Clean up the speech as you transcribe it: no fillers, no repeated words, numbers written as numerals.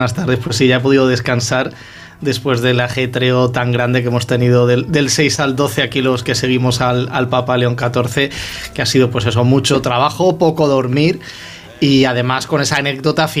Buenas tardes, pues sí, ya he podido descansar después del ajetreo tan grande que hemos tenido del 6 al 12 aquí los que seguimos al Papa León XIV, que ha sido pues eso, mucho trabajo, poco dormir y además con esa anécdota final